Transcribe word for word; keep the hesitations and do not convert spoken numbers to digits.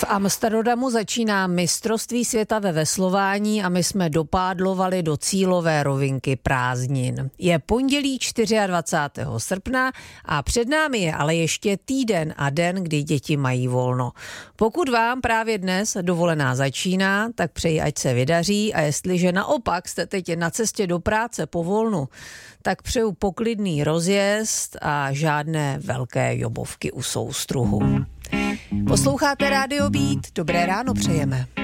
Amsterdamu začíná mistrovství světa ve veslování a my jsme dopádlovali do cílové rovinky prázdnin. Je pondělí dvacátého čtvrtého srpna a před námi je ale ještě týden a den, kdy děti mají volno. Pokud vám právě dnes dovolená začíná, tak přeji, ať se vydaří, a jestliže naopak jste teď na cestě do práce po volnu, tak přeju poklidný rozjezd a žádné velké jobovky u soustruhu. Posloucháte Rádio Beat, dobré ráno přejeme.